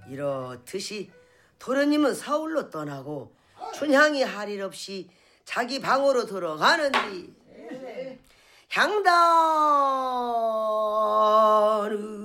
이렇듯이 도련님은 서울로 떠나고 춘향이 할 일 없이 자기 방으로 들어가는디 향단은